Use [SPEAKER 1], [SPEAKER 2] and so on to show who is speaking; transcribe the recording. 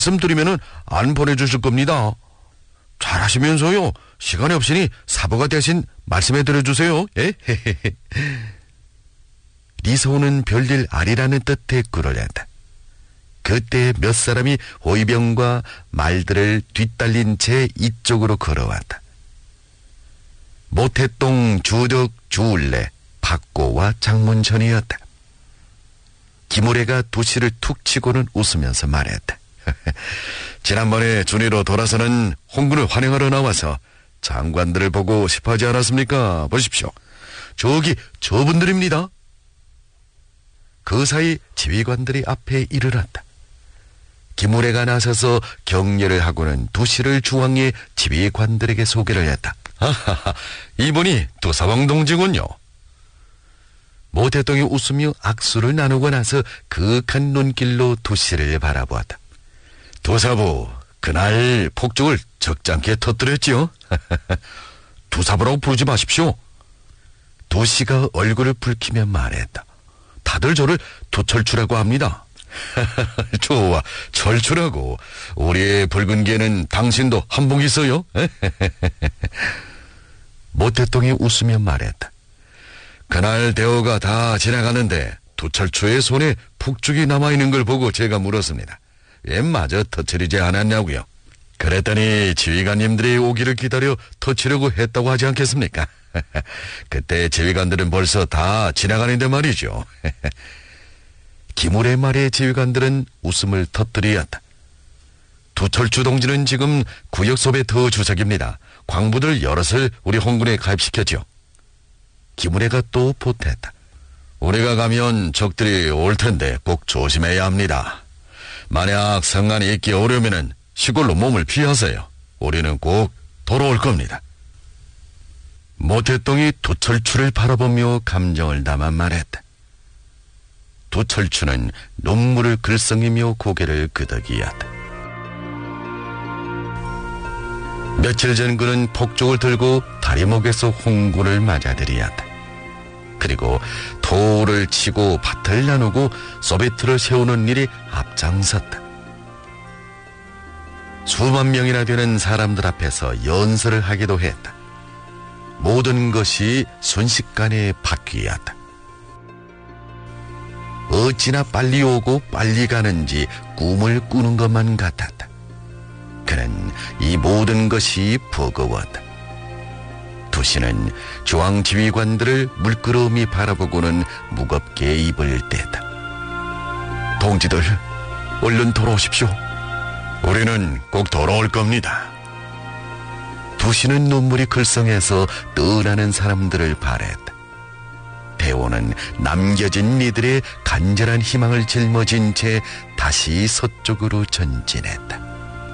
[SPEAKER 1] 말씀드리면은 안 보내주실 겁니다. 잘하시면서요. 시간이 없으니 사부가 대신 말씀해드려주세요. 예? 리소는 별일 아니라는 뜻의 꿀을 냈다. 그때 몇 사람이 호위병과 말들을 뒤딸린 채 이쪽으로 걸어왔다. 모태동 주덕 주울레 박고와 장문천이었다. 김우래가 도시를 툭 치고는 웃으면서 말했다. 지난번에 준이로 돌아서는 홍군을 환영하러 나와서 장관들을 보고 싶어 하지 않았습니까? 보십시오. 저기 저분들입니다. 그 사이 지휘관들이 앞에 이르렀다. 김우래가 나서서 격려를 하고는 도시를 중앙에 지휘관들에게 소개를 했다. 하하하, 이분이 도사왕 동지군요. 모태동이 웃으며 악수를 나누고 나서 그윽한 눈길로 도시를 바라보았다. 도사부, 그날 폭죽을 적잖게 터뜨렸지요? 도사부라고 부르지 마십시오. 도시가 얼굴을 붉히며 말했다. 다들 저를 도철추라고 합니다. 좋아, 철추라고. 우리의 붉은 개는 당신도 한복 있어요? 모태동이 웃으며 말했다. 그날 대호가 다 지나가는데 도철추의 손에 폭죽이 남아있는 걸 보고 제가 물었습니다. 왜 마저 터뜨리지 않았냐고요. 그랬더니 지휘관님들이 오기를 기다려 터치려고 했다고 하지 않겠습니까? 그때 지휘관들은 벌써 다 지나가는데 말이죠. 김우래 말의 지휘관들은 웃음을 터뜨리었다. 도철추 동지는 지금 구역소배터 주석입니다. 광부들 여럿을 우리 홍군에 가입시켰죠. 김우래가 또 보탰다. 우리가 가면 적들이 올 텐데 꼭 조심해야 합니다. 만약 성난이 있기 어려우면은 시골로 몸을 피하세요. 우리는 꼭 돌아올 겁니다. 모태동이 도철추를 바라보며 감정을 담아 말했다. 도철추는 눈물을 글썽이며 고개를 끄덕이었다. 며칠 전 그는 폭죽을 들고 다리목에서 홍군을 맞아들이었다. 그리고 도를 치고 밭을 나누고 소비트를 세우는 일이 앞장섰다. 수만 명이나 되는 사람들 앞에서 연설을 하기도 했다. 모든 것이 순식간에 바뀌었다. 어찌나 빨리 오고 빨리 가는지 꿈을 꾸는 것만 같았다. 그는 이 모든 것이 버거웠다. 도시는 중앙지휘관들을 물끄러미 바라보고는 무겁게 입을 뗐다. 동지들, 얼른 돌아오십시오. 우리는 꼭 돌아올 겁니다. 도시는 눈물이 글썽해서 떠나는 사람들을 바랬다. 대호는 남겨진 이들의 간절한 희망을 짊어진 채 다시 서쪽으로 전진했다.